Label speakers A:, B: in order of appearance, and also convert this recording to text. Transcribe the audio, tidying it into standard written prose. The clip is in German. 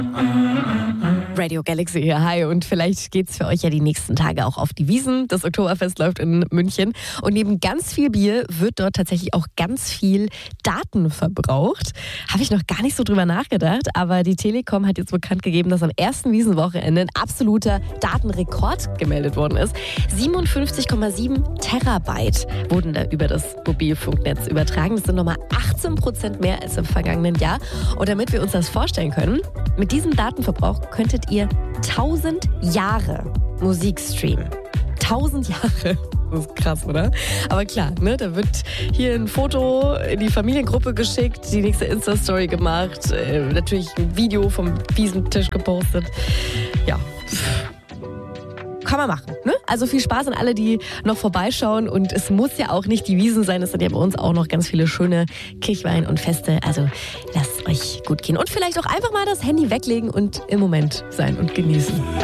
A: Radio Galaxy hier, hi. Und vielleicht geht's für euch ja die nächsten Tage auch auf die Wiesn. Das Oktoberfest läuft in München. Und neben ganz viel Bier wird dort tatsächlich auch ganz viel Daten verbraucht. Habe ich noch gar nicht so drüber nachgedacht. Aber die Telekom hat jetzt bekannt gegeben, dass am ersten Wiesnwochenende ein absoluter Datenrekord gemeldet worden ist. 57,7 Terabyte wurden da über das Mobilfunknetz übertragen. Das sind nochmal 18% mehr als im vergangenen Jahr. Und damit wir uns das vorstellen können, mit diesem Datenverbrauch könntet ihr 1000 Jahre Musik streamen. 1000 Jahre. Das ist krass, oder? Aber klar, ne, da wird hier ein Foto in die Familiengruppe geschickt, die nächste Insta-Story gemacht, natürlich ein Video vom Wiesentisch gepostet. Ja, kann man machen, ne? Also viel Spaß an alle, die noch vorbeischauen. Und es muss ja auch nicht die Wiesn sein. Es sind ja bei uns auch noch ganz viele schöne Kirchweih und Feste. Also lasst euch gut gehen. Und vielleicht auch einfach mal das Handy weglegen und im Moment sein und genießen.